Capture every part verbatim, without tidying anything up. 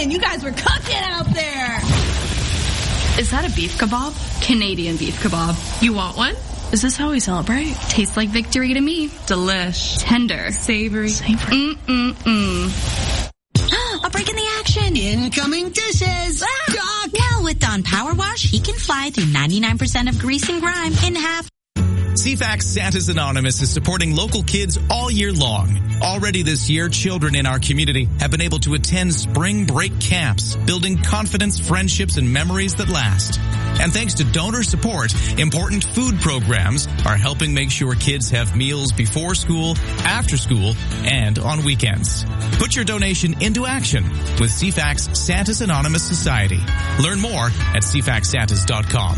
man, you guys were cooking out there. Is that a beef kebab? Canadian beef kebab. You want one? Is this how we celebrate? Tastes like victory to me. Delish. Tender. Savory. Savory. Mm-mm-mm. A break in the action. Incoming dishes. Ah! Doc. Well, with Dawn Power Wash, he can fly through ninety-nine percent of grease and grime in half. C FAX Santa's Anonymous is supporting local kids all year long. Already this year, children in our community have been able to attend spring break camps, building confidence, friendships, and memories that last. And thanks to donor support, important food programs are helping make sure kids have meals before school, after school, and on weekends. Put your donation into action with C FAX Santa's Anonymous Society. Learn more at c fax santas dot com.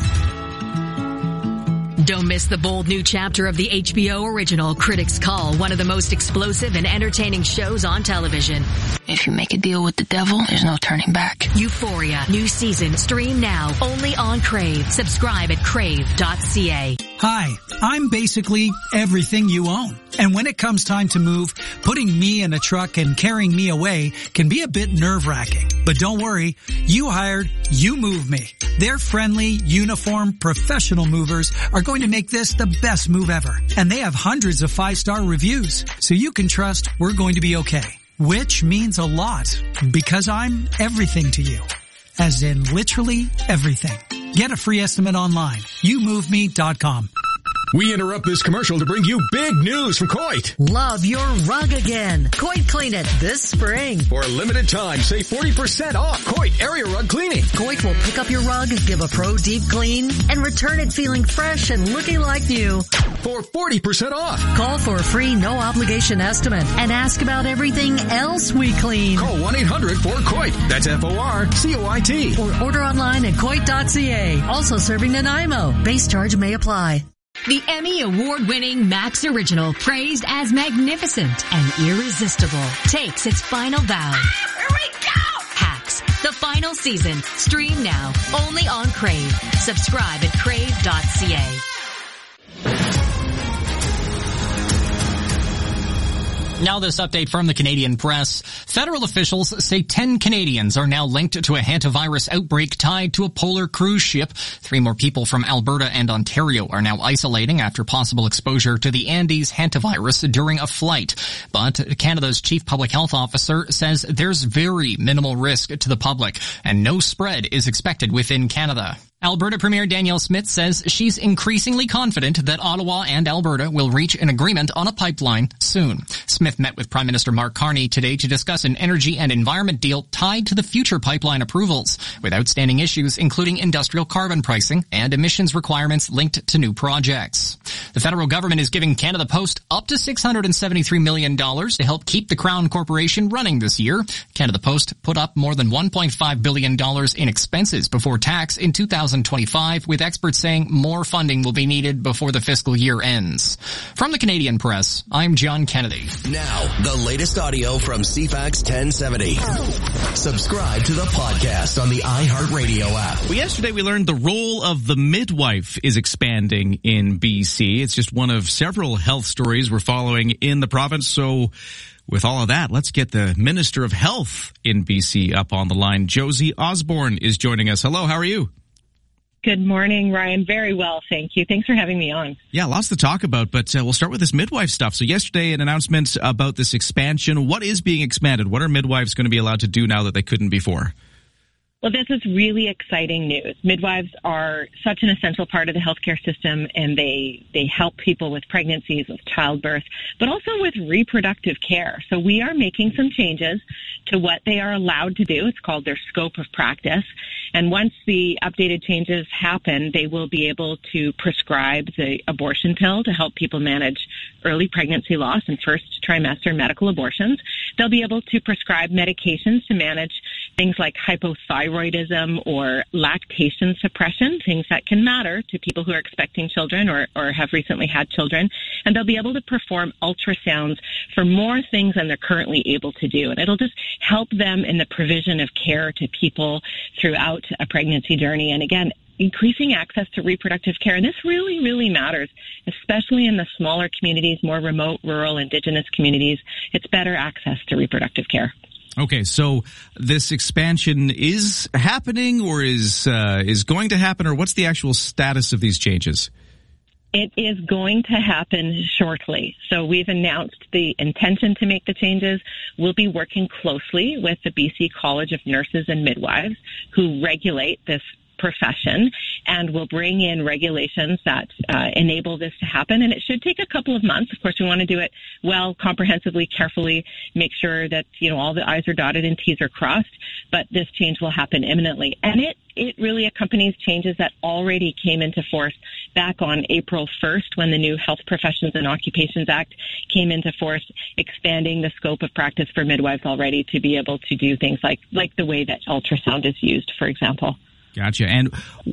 Don't miss the bold new chapter of the H B O original Critics Call, one of the most explosive and entertaining shows on television. If you make a deal with the devil, there's no turning back. Euphoria, new season, stream now, only on Crave. Subscribe at crave dot c a. Hi, I'm basically everything you own. And when it comes time to move, putting me in a truck and carrying me away can be a bit nerve-wracking. But don't worry, you hired You Move Me. Their friendly, uniform, professional movers are going to make this the best move ever. And they have hundreds of five-star reviews, so you can trust we're going to be okay. Which means a lot, because I'm everything to you. As in literally everything. Get a free estimate online. you move me dot com. We interrupt this commercial to bring you big news from Coit. Love your rug again. Coit Clean It this spring. For a limited time, save forty percent off Coit Area Rug Cleaning. Coit will pick up your rug, give a pro deep clean, and return it feeling fresh and looking like new. For forty percent off. Call for a free no obligation estimate and ask about everything else we clean. Call one eight hundred four Coit. That's F O R C O I T. Or order online at coit dot c a. Also serving Nanaimo. Base charge may apply. The Emmy award-winning Max original, praised as magnificent and irresistible, takes its final bow. Here we go! Hacks, the final season. Stream now, only on Crave. Subscribe at crave dot c a. Now this update from the Canadian Press. Federal officials say ten Canadians are now linked to a hantavirus outbreak tied to a polar cruise ship. Three more people from Alberta and Ontario are now isolating after possible exposure to the Andes hantavirus during a flight. But Canada's chief public health officer says there's very minimal risk to the public and no spread is expected within Canada. Alberta Premier Danielle Smith says she's increasingly confident that Ottawa and Alberta will reach an agreement on a pipeline soon. Smith met with Prime Minister Mark Carney today to discuss an energy and environment deal tied to the future pipeline approvals, with outstanding issues including industrial carbon pricing and emissions requirements linked to new projects. The federal government is giving Canada Post up to six hundred seventy-three million dollars to help keep the Crown Corporation running this year. Canada Post put up more than one point five billion dollars in expenses before tax in two thousand twenty-five, with experts saying more funding will be needed before the fiscal year ends. From the Canadian Press, I'm John Kennedy. Now, the latest audio from C FAX ten seventy. Subscribe to the podcast on the iHeartRadio app. Well, yesterday we learned the role of the midwife is expanding in B C. It's just one of several health stories we're following in the province. So with all of that, let's get the Minister of Health in B C up on the line. Josie Osborne is joining us. Hello, how are you? Good morning, Ryan. Very well, thank you. Thanks for having me on. Yeah, lots to talk about, but uh, we'll start with this midwife stuff. So yesterday, an announcement about this expansion. What is being expanded? What are midwives going to be allowed to do now that they couldn't before? Well, this is really exciting news. Midwives are such an essential part of the healthcare system, and they, they help people with pregnancies, with childbirth, but also with reproductive care. So we are making some changes to what they are allowed to do. It's called their scope of practice. And once the updated changes happen, they will be able to prescribe the abortion pill to help people manage early pregnancy loss and first trimester medical abortions. They'll be able to prescribe medications to manage things like hypothyroidism or lactation suppression, things that can matter to people who are expecting children or, or have recently had children. And they'll be able to perform ultrasounds for more things than they're currently able to do. And it'll just help them in the provision of care to people throughout a pregnancy journey. And again, increasing access to reproductive care. And this really, really matters, especially in the smaller communities, more remote, rural, Indigenous communities. It's better access to reproductive care. Okay, so this expansion is happening or is uh, is going to happen, or what's the actual status of these changes? It is going to happen shortly. So we've announced the intention to make the changes. We'll be working closely with the B C College of Nurses and Midwives, who regulate this profession, and we'll bring in regulations that uh, enable this to happen. And it should take a couple of months. Of course, we want to do it well, comprehensively, carefully, make sure that, you know, all the I's are dotted and T's are crossed. But this change will happen imminently. And it, it really accompanies changes that already came into force back on April first when the new Health Professions and Occupations Act came into force, expanding the scope of practice for midwives already to be able to do things like, like the way that ultrasound is used, for example. Gotcha. And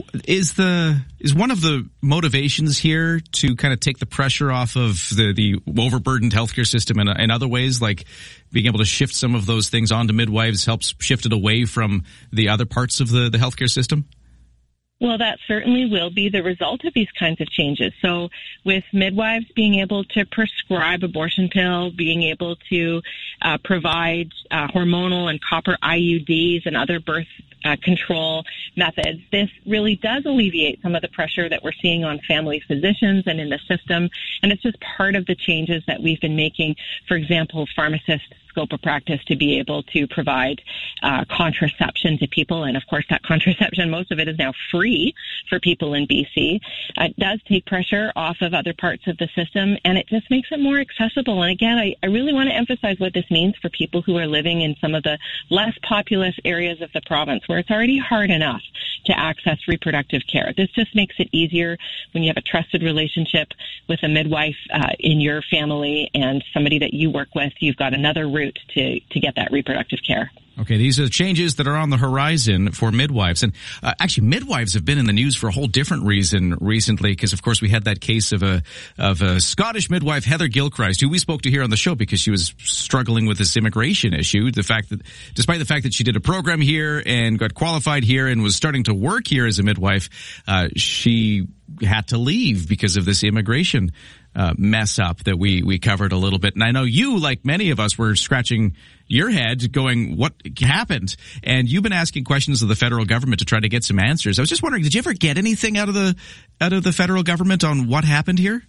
is the is one of the motivations here to kind of take the pressure off of the, the overburdened healthcare system in, in other ways, like being able to shift some of those things onto midwives helps shift it away from the other parts of the, the healthcare system? Well, that certainly will be the result of these kinds of changes. So with midwives being able to prescribe abortion pills, being able to uh, provide uh, hormonal and copper I U Ds and other birth uh, control methods, this really does alleviate some of the pressure that we're seeing on family physicians and in the system. And it's just part of the changes that we've been making. For example, pharmacists scope of practice to be able to provide uh, contraception to people. And of course, that contraception, most of it is now free for people in B C. Uh, it does take pressure off of other parts of the system, and it just makes it more accessible. And again, I, I really want to emphasize what this means for people who are living in some of the less populous areas of the province where it's already hard enough to access reproductive care. This just makes it easier when you have a trusted relationship with a midwife uh, in your family and somebody that you work with. You've got another route to, to get that reproductive care. Okay, these are changes that are on the horizon for midwives. And uh, actually, midwives have been in the news for a whole different reason recently, because, of course, we had that case of a of a Scottish midwife, Heather Gilchrist, who we spoke to here on the show because she was struggling with this immigration issue. The fact that, despite the fact that she did a program here and got qualified here and was starting to work here as a midwife, uh, she had to leave because of this immigration uh, mess up that we, we covered a little bit. And I know you, like many of us, were scratching your head going, what happened? And you've been asking questions of the federal government to try to get some answers. I was just wondering, did you ever get anything out of the, out of the federal government on what happened here?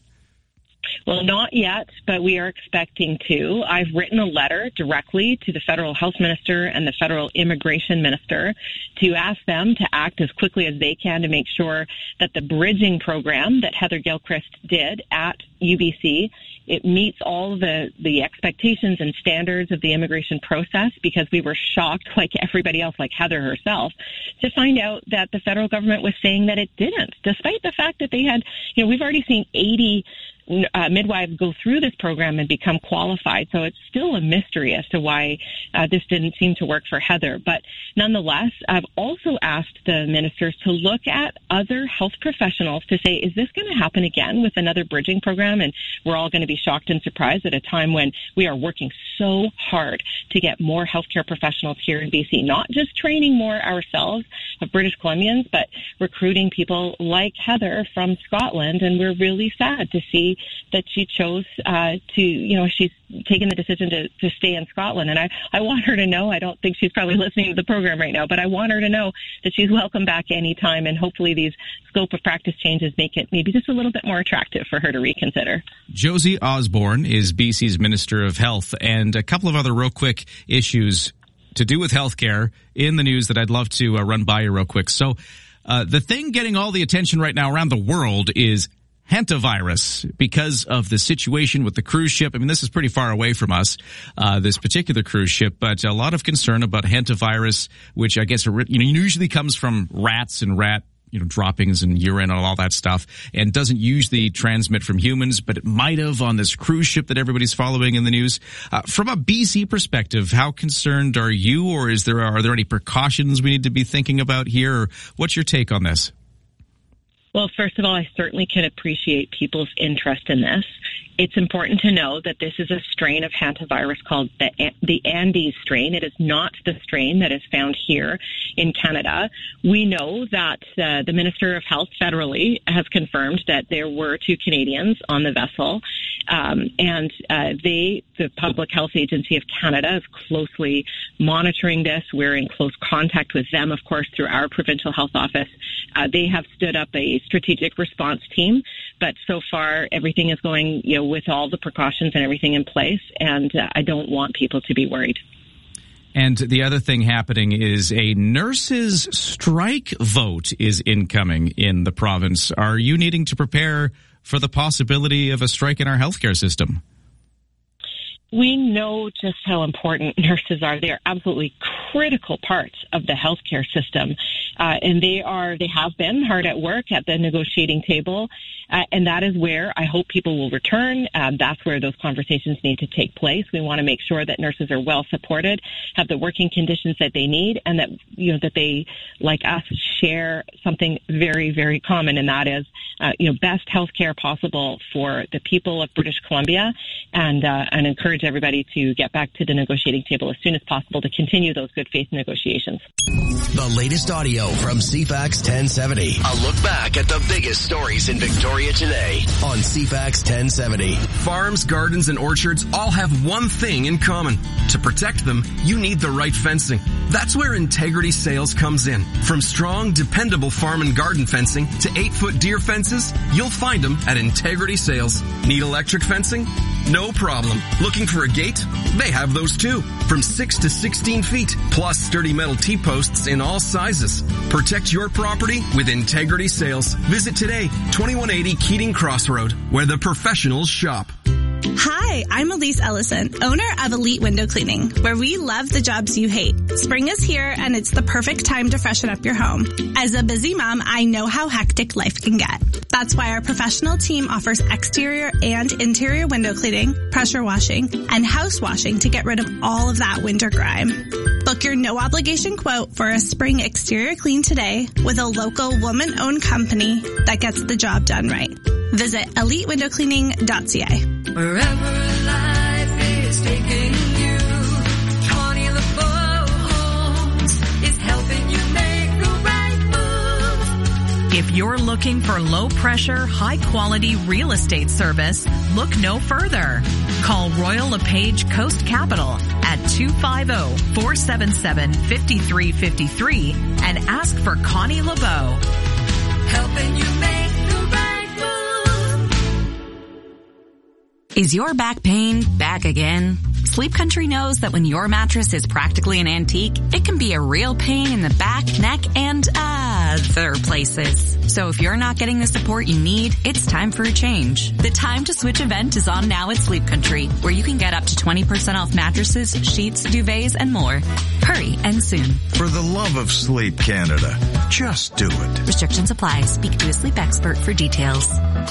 Well, not yet, but we are expecting to. I've written a letter directly to the federal health minister and the federal immigration minister to ask them to act as quickly as they can to make sure that the bridging program that Heather Gilchrist did at U B C, it meets all the, the expectations and standards of the immigration process, because we were shocked, like everybody else, like Heather herself, to find out that the federal government was saying that it didn't, despite the fact that they had, you know, we've already seen eighty Uh, midwives go through this program and become qualified. So it's still a mystery as to why uh, this didn't seem to work for Heather. But nonetheless, I've also asked the ministers to look at other health professionals to say, is this going to happen again with another bridging program? And we're all going to be shocked and surprised at a time when we are working so hard to get more healthcare professionals here in B C, not just training more ourselves of British Columbians, but recruiting people like Heather from Scotland. And we're really sad to see that she chose uh, to, you know, she's taken the decision to, to stay in Scotland. And I, I want her to know, I don't think she's probably listening to the program right now, but I want her to know that she's welcome back anytime. And hopefully these scope of practice changes make it maybe just a little bit more attractive for her to reconsider. Josie Osborne is B C's Minister of Health, and a couple of other real quick issues to do with healthcare in the news that I'd love to uh, run by you real quick. So uh, the thing getting all the attention right now around the world is hantavirus, because of the situation with the cruise ship. I mean, this is pretty far away from us, uh, this particular cruise ship, but a lot of concern about hantavirus, which I guess, you know, usually comes from rats and rat, you know, droppings and urine and all that stuff, and doesn't usually transmit from humans, but it might have on this cruise ship that everybody's following in the news. Uh, from a B C perspective, how concerned are you, or is there, are there any precautions we need to be thinking about here, or what's your take on this? Well, first of all, I certainly can appreciate people's interest in this. it's important to know that this is a strain of hantavirus called the, the Andes strain. It is not the strain that is found here in Canada. We know that uh, the Minister of Health federally has confirmed that there were two Canadians on the vessel, um, and uh, they, the Public Health Agency of Canada, is closely monitoring this. We're in close contact with them, of course, through our provincial health office. Uh, they have stood up a strategic response team, but so far everything is going, you know, with all the precautions and everything in place, and uh, I don't want people to be worried. And the other thing happening is a nurses' strike vote is incoming in the province. Are you needing to prepare for the possibility of a strike in our healthcare system? We know just how important nurses are. They are absolutely critical parts of the healthcare system, uh, and they are. They have been hard at work at the negotiating table, uh, and that is where I hope people will return. Uh, that's where those conversations need to take place. We want to make sure that nurses are well supported, have the working conditions that they need, and that you know that they, like us, share something very, very common, and that is uh, you know best healthcare possible for the people of British Columbia, and uh, and encourage everybody to get back to the negotiating table as soon as possible to continue those good faith negotiations. The latest audio from C FAX ten seventy. A look back at the biggest stories in Victoria today on C FAX ten seventy. Farms, gardens, and orchards all have one thing in common. To protect them, you need the right fencing. That's where Integrity Sales comes in. From strong, dependable farm and garden fencing to eight-foot deer fences, you'll find them at Integrity Sales. Need electric fencing? No problem. Looking for a gate? They have those too. From six to sixteen feet, plus sturdy metal T-posts in all sizes. Protect your property with Integrity Sales. Visit today, twenty-one eighty Keating Crossroad, where the professionals shop. Hi, I'm Elise Ellison, owner of Elite Window Cleaning, where we love the jobs you hate. Spring is here, and it's the perfect time to freshen up your home. As a busy mom, I know how hectic life can get. That's why our professional team offers exterior and interior window cleaning, pressure washing, and house washing to get rid of all of that winter grime. Book your no-obligation quote for a spring exterior clean today with a local woman-owned company that gets the job done right. Visit elite window cleaning dot c a. Wherever life is taking you, Connie LeBeau Homes is helping you make the right move. If you're looking for low-pressure, high-quality real estate service, look no further. Call Royal LePage Coast Capital at two five zero, four seven seven, five three five three and ask for Connie LeBeau. Helping you make the right move. Is your back pain back again? Sleep Country knows that when your mattress is practically an antique, it can be a real pain in the back, neck, and other places. So if you're not getting the support you need, it's time for a change. The Time to Switch event is on now at Sleep Country, where you can get up to twenty percent off mattresses, sheets, duvets, and more. Hurry and soon. For the love of Sleep Canada, just do it. Restrictions apply. Speak to a sleep expert for details.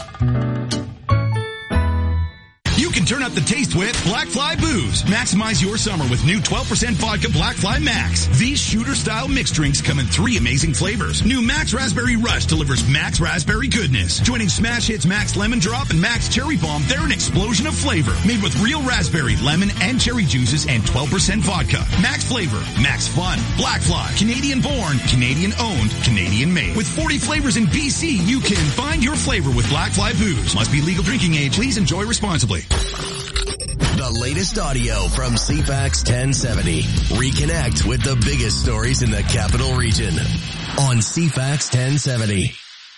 You can turn up the taste with Black Fly Booze. Maximize your summer with new twelve percent vodka Black Fly Max. These shooter-style mixed drinks come in three amazing flavors. New Max Raspberry Rush delivers Max Raspberry goodness. Joining Smash Hits Max Lemon Drop and Max Cherry Bomb, they're an explosion of flavor. Made with real raspberry, lemon, and cherry juices and twelve percent vodka. Max flavor, Max fun. Black Fly, Canadian-born, Canadian-owned, Canadian-made. With forty flavors in B C, you can find your flavor with Black Fly Booze. Must be legal drinking age. Please enjoy responsibly. The latest audio from C FAX ten seventy. Reconnect with the biggest stories in the capital region on C FAX ten seventy.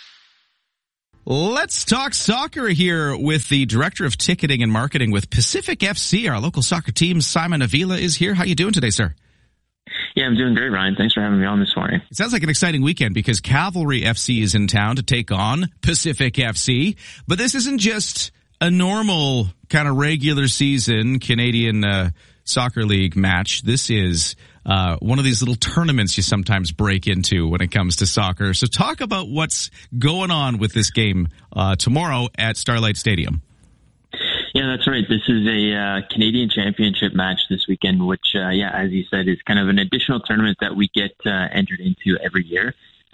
Let's talk soccer here with the Director of Ticketing and Marketing with Pacific F C. Our local soccer team, Simon Avila, is here. How you doing today, sir? Yeah, I'm doing great, Ryan. Thanks for having me on this morning. It sounds like an exciting weekend because Cavalry F C is in town to take on Pacific F C. But this isn't just a normal kind of regular season Canadian uh, soccer league match. This is uh, one of these little tournaments you sometimes break into when it comes to soccer. So talk about what's going on with this game uh, tomorrow at Starlight Stadium. Yeah, that's right. This is a uh, Canadian Championship match this weekend, which, uh, yeah, as you said, is kind of an additional tournament that we get uh, entered into every year.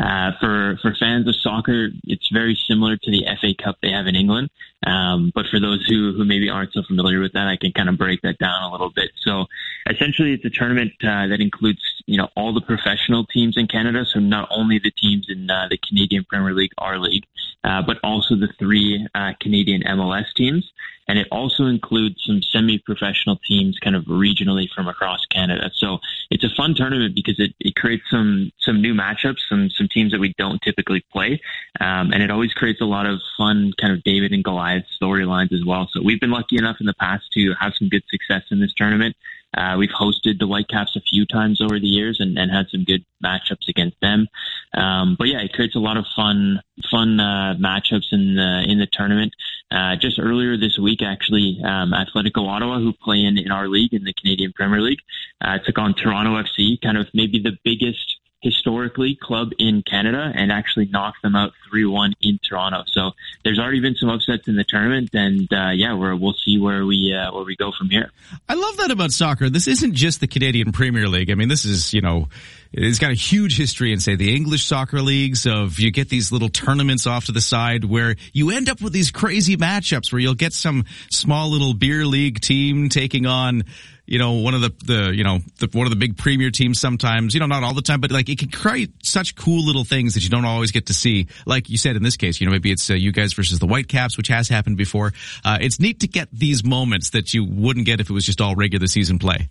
Uh, for, for fans of soccer, it's very similar to the F A Cup they have in England. Um, but for those who, who maybe aren't so familiar with that, I can kind of break that down a little bit. So essentially it's a tournament uh, that includes, you know, all the professional teams in Canada. So not only the teams in uh, the Canadian Premier League, our league, uh, but also the three uh, Canadian M L S teams. And it also includes some semi-professional teams kind of regionally from across Canada. So it's a fun tournament because it, it creates some, some new matchups, some, some teams that we don't typically play. Um, and it always creates a lot of fun kind of David and Goliath storylines as well. So we've been lucky enough in the past to have some good success in this tournament. Uh, we've hosted the Whitecaps a few times over the years and, and had some good matchups against them. Um, but yeah, it creates a lot of fun, fun, uh, matchups in the, in the tournament. Uh, just earlier this week, actually, um, Atletico Ottawa, who play in, in our league, in the Canadian Premier League, uh, took on Toronto F C, kind of maybe the biggest historically club in Canada, and actually knocked them out three one in Toronto. So there's already been some upsets in the tournament, and uh, yeah, we're, we'll see where we uh, where we go from here. I love that about soccer. This isn't just the Canadian Premier League. I mean, this is, you know, it's got a huge history in, say, the English soccer leagues of you get these little tournaments off to the side where you end up with these crazy matchups where you'll get some small little beer league team taking on, you know, one of the, the, you know, the, one of the big premier teams sometimes, you know, not all the time, but like it can create such cool little things that you don't always get to see. Like you said in this case, you know, maybe it's uh, you guys versus the Whitecaps, which has happened before. Uh, it's neat to get these moments that you wouldn't get if it was just all regular season play.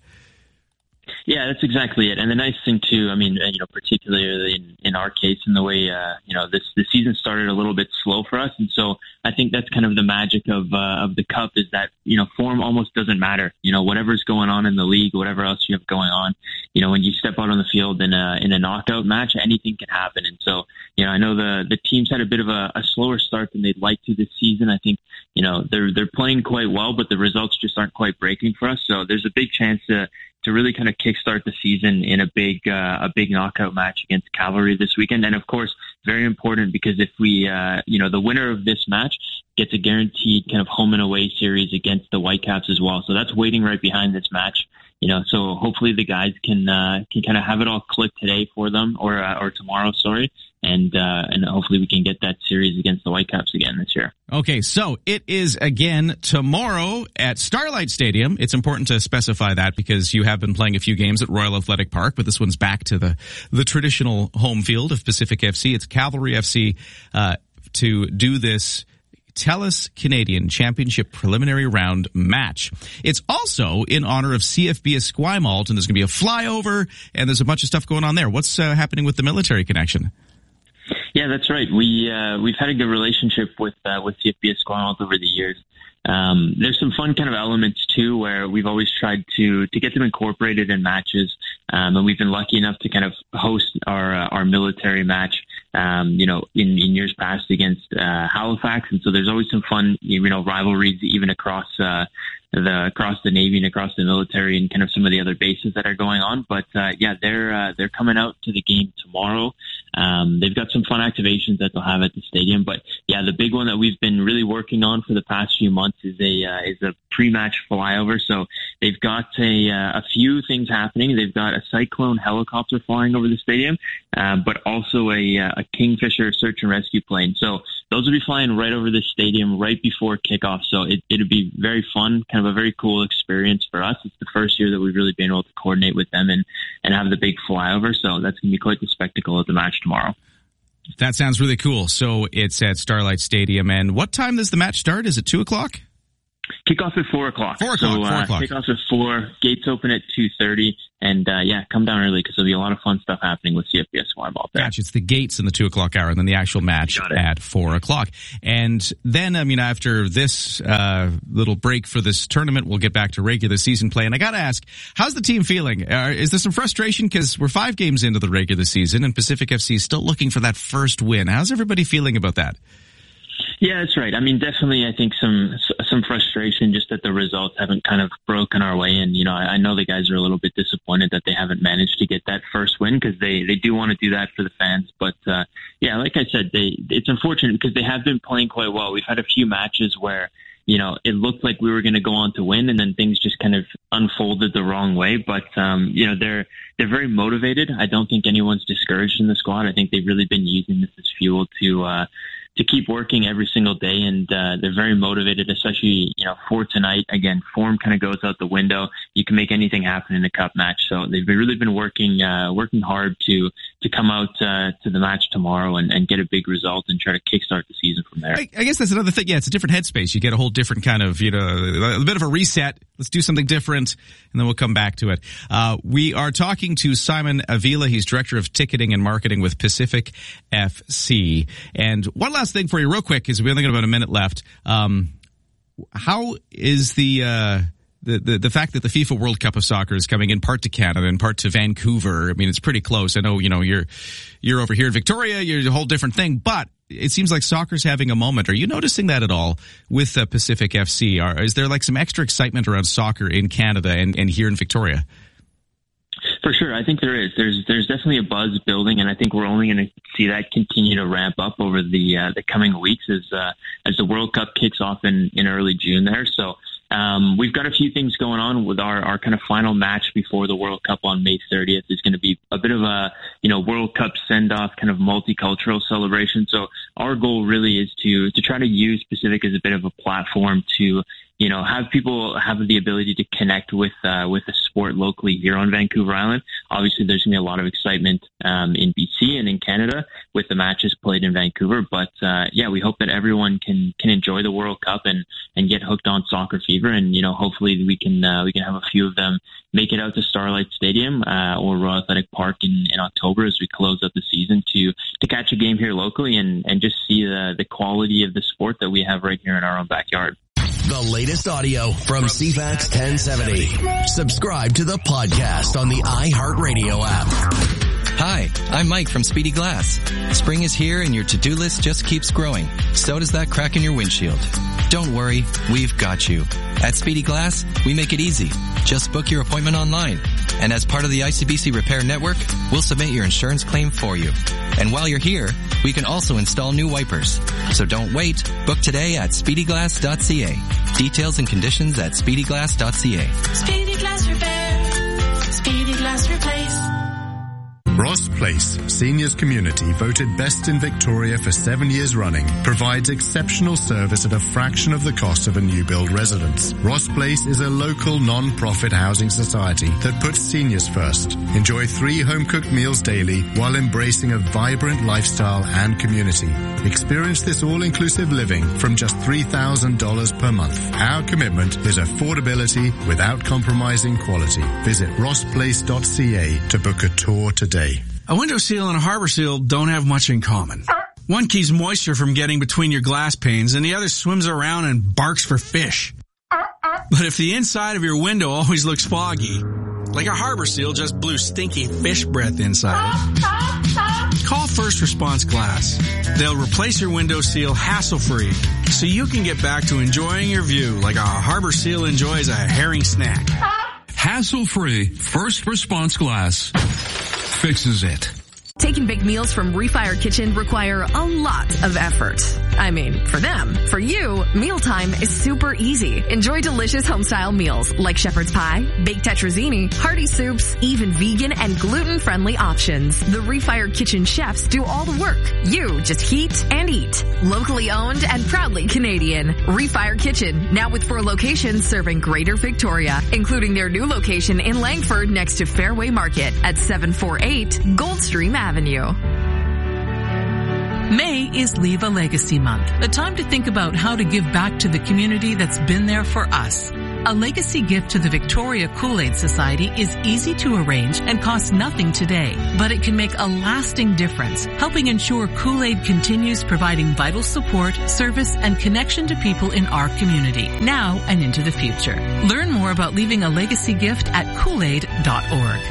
Yeah, that's exactly it. And the nice thing too, I mean, you know, particularly in, in our case, in the way, uh, you know, this, the season started a little bit slow for us. And so I think that's kind of the magic of, uh, of the cup is that, you know, form almost doesn't matter. You know, whatever's going on in the league, whatever else you have going on, you know, when you step out on the field in a, in a knockout match, anything can happen. And so, you know, I know the, the teams had a bit of a, a slower start than they'd like to this season. I think, you know, they're, they're playing quite well, but the results just aren't quite breaking for us. So there's a big chance to, to really kind of kickstart the season in a big, uh, a big knockout match against Cavalry this weekend. And of course, very important because if we, uh, you know, the winner of this match gets a guaranteed kind of home and away series against the Whitecaps as well. So that's waiting right behind this match. You know, so hopefully the guys can, uh, can kind of have it all click today for them or, uh, or tomorrow, sorry. And, uh, and hopefully we can get that series against the Whitecaps again this year. Okay. So it is again tomorrow at Starlight Stadium. It's important to specify that because you have been playing a few games at Royal Athletic Park, but this one's back to the, the traditional home field of Pacific F C. It's Cavalry F C, uh, to do this TELUS Canadian Championship preliminary round match. It's also in honor of C F B Esquimalt, and there's going to be a flyover, and there's a bunch of stuff going on there. What's uh, happening with the military connection? Yeah, that's right. We uh, we've had a good relationship with uh, with C F B Esquimalt over the years. Um, there's some fun kind of elements too, where we've always tried to to get them incorporated in matches, um, and we've been lucky enough to kind of host our uh, our military match. Um, you know, in, in years past against uh, Halifax, and so there's always some fun, you know, rivalries even across uh, the across the Navy and across the military and kind of some of the other bases that are going on. But uh, yeah, they're uh, they're coming out to the game tomorrow. Um, they've got some fun activations that they'll have at the stadium. But yeah, the big one that we've been really working on for the past few months is a uh, is a pre-match flyover. So they've got a uh, a few things happening. They've got a Cyclone helicopter flying over the stadium, uh, but also a a Kingfisher search and rescue plane. So those will be flying right over the stadium right before kickoff. So it, it'll be very fun, kind of a very cool experience for us. It's the first year that we've really been able to coordinate with them and, and have the big flyover. So that's going to be quite the spectacle at the match tomorrow. That sounds really cool. So it's at Starlight Stadium. And what time does the match start? Is it two o'clock? Kickoff at four o'clock. Four o'clock. So, uh, four o'clock. Kickoff at four. Gates open at two thirty. And uh, yeah, come down early because there'll be a lot of fun stuff happening with C F B Esquimalt there. Gotcha. It's the gates in the two o'clock hour, and then the actual match at four o'clock. And then, I mean, after this uh little break for this tournament, we'll get back to regular season play. And I got to ask, how's the team feeling? Uh, is there some frustration because we're five games into the regular season, and Pacific F C is still looking for that first win? How's everybody feeling about that? Yeah, that's right. I mean, definitely, I think some some frustration just that the results haven't kind of broken our way. And, you know, I, I know the guys are a little bit disappointed that they haven't managed to get that first win because they, they do want to do that for the fans. But, uh, yeah, like I said, they it's unfortunate because they have been playing quite well. We've had a few matches where, you know, it looked like we were going to go on to win, and then things just kind of unfolded the wrong way. But, um, you know, they're they're very motivated. I don't think anyone's discouraged in the squad. I think they've really been using this as fuel to uh, to keep working every single day, and uh, they're very motivated, especially, you know, for tonight. Again, form kind of goes out the window. You can make anything happen in a cup match. So they've really been working uh, working hard to to come out uh, to the match tomorrow and, and get a big result and try to kickstart the season from there. I, I guess that's another thing. Yeah, it's a different headspace. You get a whole different kind of, you know, a bit of a reset. Let's do something different, and then we'll come back to it. Uh, we are talking to Simon Avila. He's Director of Ticketing and Marketing with Pacific F C. And one last thing for you real quick, because we only got about a minute left. Um, how is the... Uh, The, the the fact that the FIFA World Cup of Soccer is coming in part to Canada and part to Vancouver, I mean, it's pretty close. I know, you know, you're you're over here in Victoria, you're a whole different thing, but it seems like soccer's having a moment. Are you noticing that at all with uh, Pacific F C? Are, is there like some extra excitement around soccer in Canada and, and here in Victoria? For sure, I think there is. There's there's definitely a buzz building, and I think we're only going to see that continue to ramp up over the uh, the coming weeks as uh, as the World Cup kicks off in, in early June there. So. Um, we've got a few things going on with our, our kind of final match before the World Cup on May thirtieth. Is going to be a bit of a, you know, World Cup send-off kind of multicultural celebration. So our goal really is to, to try to use Pacific as a bit of a platform to, you know, have people have the ability to connect with, uh, with the sport locally here on Vancouver Island. Obviously, there's going to be a lot of excitement, um, in B C and in Canada with the matches played in Vancouver. But, uh, yeah, we hope that everyone can, can enjoy the World Cup and, and get hooked on soccer fever. And, you know, hopefully we can, uh, we can have a few of them make it out to Starlight Stadium, uh, or Royal Athletic Park in, in October as we close out the season to, to catch a game here locally and, and just see the, the quality of the sport that we have right here in our own backyard. The latest audio from C FAX ten seventy. Subscribe to the podcast on the iHeartRadio app. Hi, I'm Mike from Speedy Glass. Spring is here and your to-do list just keeps growing. So does that crack in your windshield. Don't worry, we've got you. At Speedy Glass, we make it easy. Just book your appointment online. And as part of the I C B C Repair Network, we'll submit your insurance claim for you. And while you're here, we can also install new wipers. So don't wait. Book today at speedy glass dot c a. Details and conditions at speedy glass dot c a. Speedy Glass Repair. Speedy Glass Replace. Ross Place, Seniors Community, voted best in Victoria for seven years running, provides exceptional service at a fraction of the cost of a new build residence. Ross Place is a local non-profit housing society that puts seniors first. Enjoy three home-cooked meals daily while embracing a vibrant lifestyle and community. Experience this all-inclusive living from just three thousand dollars per month. Our commitment is affordability without compromising quality. Visit ross place dot c a to book a tour today. A window seal and a harbor seal don't have much in common. One keeps moisture from getting between your glass panes, and the other swims around and barks for fish. But if the inside of your window always looks foggy, like a harbor seal just blew stinky fish breath inside it, call First Response Glass. They'll replace your window seal hassle-free, so you can get back to enjoying your view like a harbor seal enjoys a herring snack. Hassle-free First Response Glass fixes it. Taking big meals from Refire Kitchen require a lot of effort. I mean, for them. For you, mealtime is super easy. Enjoy delicious home-style meals like shepherd's pie, baked tetrazzini, hearty soups, even vegan and gluten-friendly options. The Refire Kitchen chefs do all the work. You just heat and eat. Locally owned and proudly Canadian. Refire Kitchen, now with four locations serving Greater Victoria, including their new location in Langford next to Fairway Market at seven forty-eight Goldstream Avenue. Avenue. May is Leave a Legacy Month, a time to think about how to give back to the community that's been there for us. A legacy gift to the Victoria Kool-Aid Society is easy to arrange and costs nothing today, but it can make a lasting difference, helping ensure Kool-Aid continues providing vital support, service, and connection to people in our community, now and into the future. Learn more about leaving a legacy gift at kool aid dot org.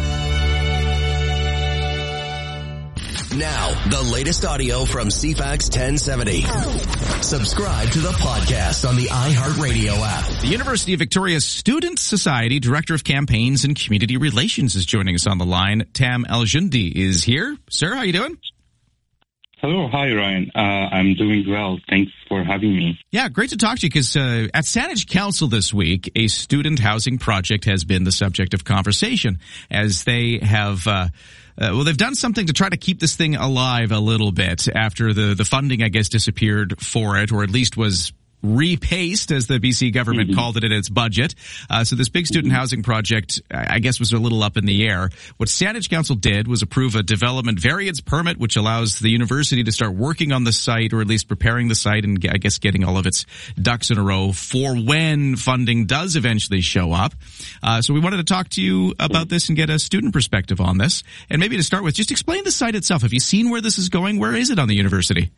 Now, the latest audio from C FAX ten seventy. Subscribe to the podcast on the iHeartRadio app. The University of Victoria's Student Society Director of Campaigns and Community Relations is joining us on the line. Tam Aljundi is here. Sir, how you doing? Hello. Hi, Ryan. Uh, I'm doing well. Thanks for having me. Yeah, great to talk to you because uh, at Saanich Council this week, a student housing project has been the subject of conversation as they have, uh, uh, well, they've done something to try to keep this thing alive a little bit after the, the funding, I guess, disappeared for it, or at least was repaced, as the B C government mm-hmm. called it in its budget. Uh, so this big student housing project, I guess, was a little up in the air. What Saanich Council did was approve a development variance permit, which allows the university to start working on the site, or at least preparing the site and, I guess, getting all of its ducks in a row for when funding does eventually show up. Uh, so we wanted to talk to you about this and get a student perspective on this. And maybe to start with, just explain the site itself. Have you seen where this is going? Where is it on the university?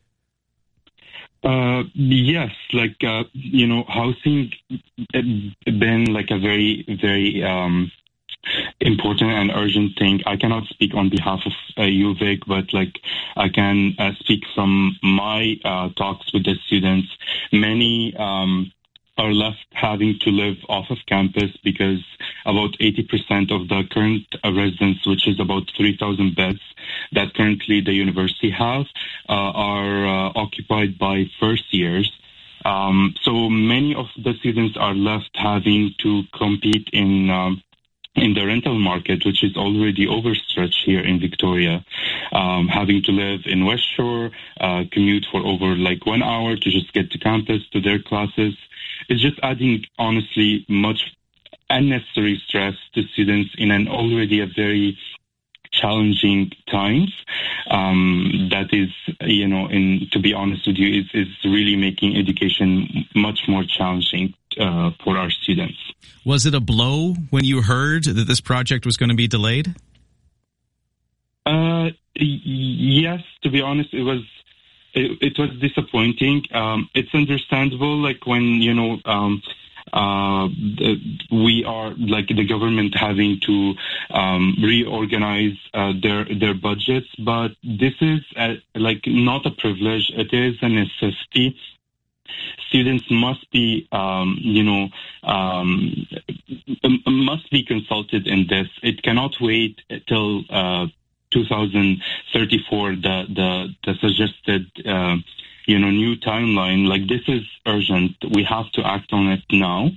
Uh, yes, like, uh, you know, housing been like a very, very, um, important and urgent thing. I cannot speak on behalf of uh, U V I C, but like I can uh, speak from my uh, talks with the students. Many, um, are left having to live off of campus because about eighty percent of the current uh, residents, which is about three thousand beds that currently the university has, uh, are uh, occupied by first years. Um, so many of the students are left having to compete in um, in the rental market, which is already overstretched here in Victoria, um, having to live in West Shore, uh, commute for over like one hour to just get to campus, to their classes. It's just adding, honestly, much unnecessary stress to students in an already a very challenging times. Um, that is, you know, in to be honest with you, is is really making education much more challenging uh, for our students. Was it a blow when you heard that this project was going to be delayed? Uh, yes, to be honest, it was. It, it was disappointing. Um, it's understandable, like when, you know, um, uh, we are, like the government having to um, reorganize uh, their their budgets, but this is a, like not a privilege. It is a necessity. Students must be, um, you know, um, must be consulted in this. It cannot wait till uh, two thousand thirty-four, the the, the suggested, uh, you know, new timeline. Like, this is urgent. We have to act on it now.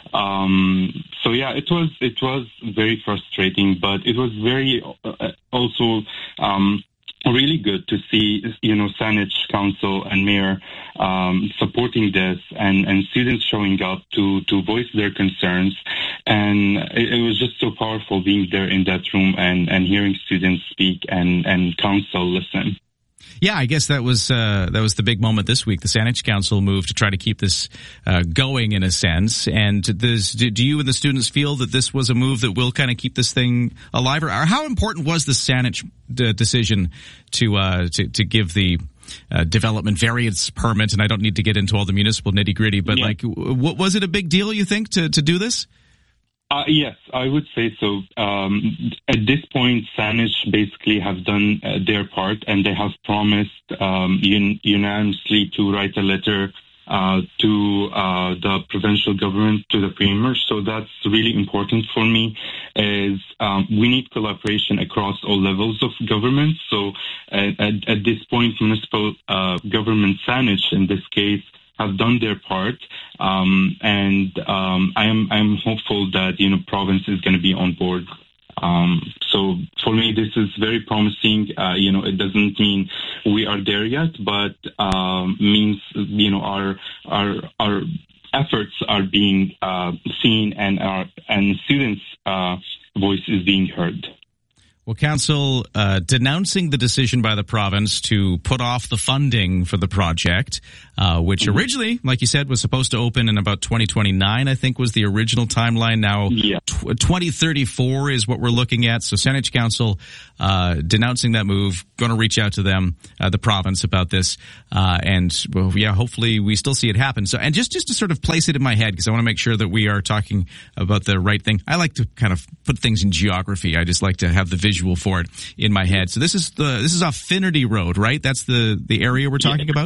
Um, so yeah, it was it was very frustrating, but it was very uh, also um, really good to see, you know, Saanich Council and Mayor um, supporting this, and, and students showing up to, to voice their concerns. And it, it was just so powerful being there in that room and, and hearing students speak and, and council listen. Yeah, I guess that was uh, that was the big moment this week. The Saanich Council moved to try to keep this uh, going in a sense. And this, do you and the students feel that this was a move that will kind of keep this thing alive? Or how important was the Saanich d- decision to, uh, to to give the uh, development variance permit? And I don't need to get into all the municipal nitty gritty, but yeah. like, w- was it a big deal, you think, to to do this? Uh, yes, I would say so. Um, at this point, Saanich basically have done uh, their part, and they have promised um, un- unanimously to write a letter uh, to uh, the provincial government, to the premier. So that's really important for me. Is um, we need collaboration across all levels of government. So uh, at, at this point, municipal uh, government, Saanich in this case, have done their part, um, and um, I am I am hopeful that, you know, province is going to be on board. Um, so for me, this is very promising. Uh, you know, it doesn't mean we are there yet, but um, means, you know, our our our efforts are being uh, seen, and our and students' uh, voice is being heard. Well, Council uh, denouncing the decision by the province to put off the funding for the project, uh, which mm-hmm. originally, like you said, was supposed to open in about twenty twenty-nine, I think was the original timeline. Now, yeah. tw- twenty thirty-four is what we're looking at. So Saanich Council uh, denouncing that move, going to reach out to them, uh, the province, about this. Uh, and, well, yeah, hopefully we still see it happen. So, and just, just to sort of place it in my head, because I want to make sure that we are talking about the right thing. I like to kind of put things in geography. I just like to have the visual for it in my head. So this is the this is off Finnerty Road, right? That's the the area we're talking yeah. about?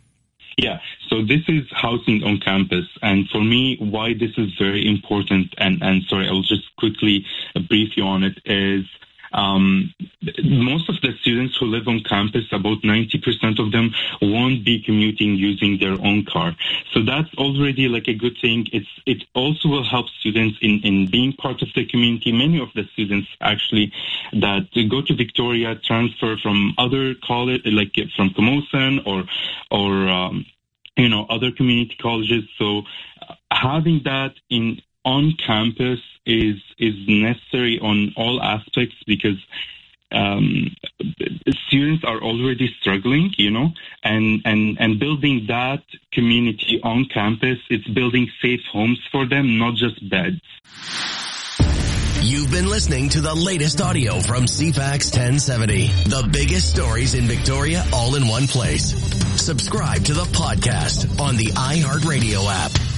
Yeah. So this is housing on campus. And for me, why this is very important, and, and sorry, I'll just quickly brief you on it, is um, most of the students who live on campus, about ninety percent of them, won't be commuting using their own car. So that's already like a good thing. It's it also will help students in, in being part of the community. Many of the students actually that go to Victoria transfer from other college, like from Camosun or or um, you know other community colleges. So having that in on campus is is necessary on all aspects because um, students are already struggling, you know, and, and, and building that community on campus, it's building safe homes for them, not just beds. You've been listening to the latest audio from C FAX ten seventy. The biggest stories in Victoria all in one place. Subscribe to the podcast on the iHeartRadio app.